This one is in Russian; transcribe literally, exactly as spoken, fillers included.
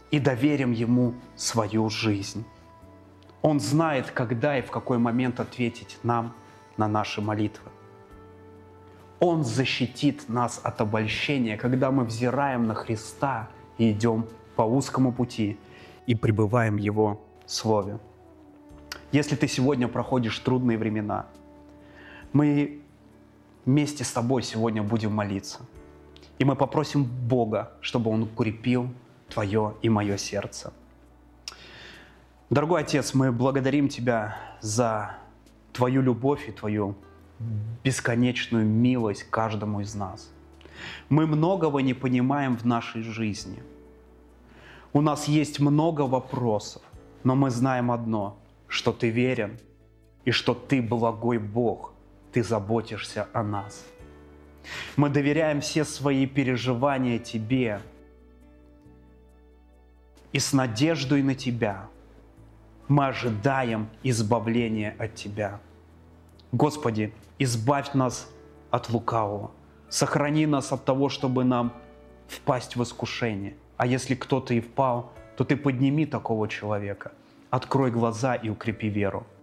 и доверим Ему свою жизнь. Он знает, когда и в какой момент ответить нам на наши молитвы. Он защитит нас от обольщения, когда мы взираем на Христа и идем по узкому пути и пребываем в Его Слове. Если ты сегодня проходишь трудные времена, мы вместе с тобой сегодня будем молиться. И мы попросим Бога, чтобы Он укрепил твое и мое сердце. Дорогой Отец, мы благодарим Тебя за Твою любовь и Твою бесконечную милость каждому из нас. Мы многого не понимаем в нашей жизни. У нас есть много вопросов, но мы знаем одно, что Ты верен и что Ты благой Бог, Ты заботишься о нас. Мы доверяем все свои переживания Тебе и с надеждой на Тебя мы ожидаем избавления от Тебя. Господи, избавь нас от лукавого, сохрани нас от того, чтобы нам впасть в искушение. А если кто-то и впал, то Ты подними такого человека, открой глаза и укрепи веру.